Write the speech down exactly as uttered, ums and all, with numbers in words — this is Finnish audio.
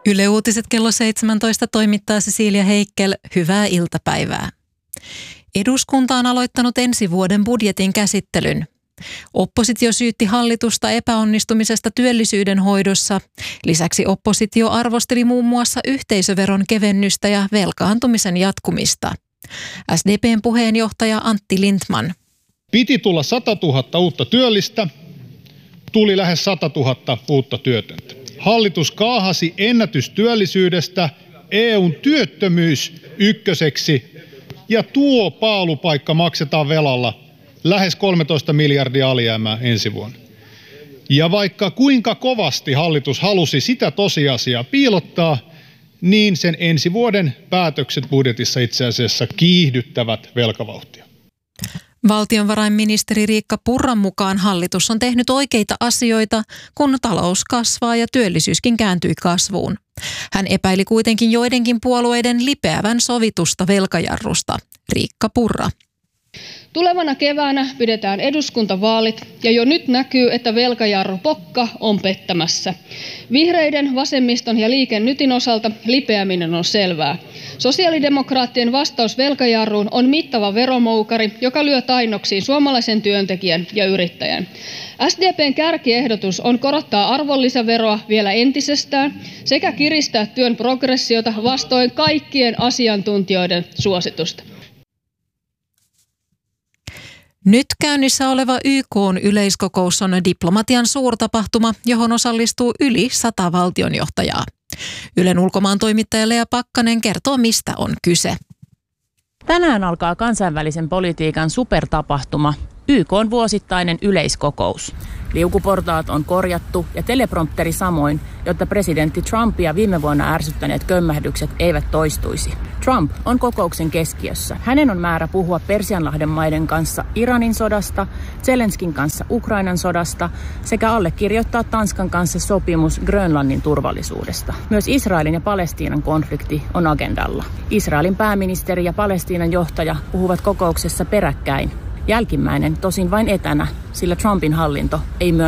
Yle Uutiset kello seitsemäntoista toimittaa Cecilia Heikkel. Hyvää iltapäivää. Eduskunta on aloittanut ensi vuoden budjetin käsittelyn. Oppositio syytti hallitusta epäonnistumisesta työllisyyden hoidossa. Lisäksi oppositio arvosteli muun muassa yhteisöveron kevennystä ja velkaantumisen jatkumista. S D P:n puheenjohtaja Antti Lindtman. Piti tulla satatuhatta uutta työllistä, tuli lähes satatuhatta uutta työtöntä. Hallitus kaahasi ennätystyöllisyydestä E U:n työttömyys ykköseksi ja tuo paalupaikka maksetaan velalla, lähes kolmetoista miljardia alijäämää ensi vuonna. Ja vaikka kuinka kovasti hallitus halusi sitä tosiasiaa piilottaa, niin sen ensi vuoden päätökset budjetissa itse asiassa kiihdyttävät velkavauhtia. Valtiovarainministeri Riikka Purran mukaan hallitus on tehnyt oikeita asioita, kun talous kasvaa ja työllisyyskin kääntyi kasvuun. Hän epäili kuitenkin joidenkin puolueiden lipeävän sovitusta velkajarrusta. Riikka Purra. Tulevana keväänä pidetään eduskuntavaalit ja jo nyt näkyy, että velkajarru pokka on pettämässä. Vihreiden, vasemmiston ja Liike Nytin osalta lipeäminen on selvää. Sosiaalidemokraattien vastaus velkajarruun on mittava veromoukari, joka lyö tainnoksiin suomalaisen työntekijän ja yrittäjän. S D P:n kärkiehdotus on korottaa arvonlisäveroa vielä entisestään sekä kiristää työn progressiota vastoin kaikkien asiantuntijoiden suositusta. Nyt käynnissä oleva Y K:n yleiskokous on diplomatian suurtapahtuma, johon osallistuu yli sata valtionjohtajaa. Ylen ulkomaantoimittaja Lea Pakkanen kertoo, mistä on kyse. Tänään alkaa kansainvälisen politiikan supertapahtuma, Y K:n vuosittainen yleiskokous. Liukuportaat on korjattu ja teleprompteri samoin, jotta presidentti Trumpia viime vuonna ärsyttäneet kömmähdykset eivät toistuisi. Trump on kokouksen keskiössä. Hänen on määrä puhua Persianlahden maiden kanssa Iranin sodasta, Zelenskin kanssa Ukrainan sodasta sekä allekirjoittaa Tanskan kanssa sopimus Grönlannin turvallisuudesta. Myös Israelin ja Palestiinan konflikti on agendalla. Israelin pääministeri ja Palestiinan johtaja puhuvat kokouksessa peräkkäin. Jälkimmäinen tosin vain etänä, sillä Trumpin hallinto ei myöntä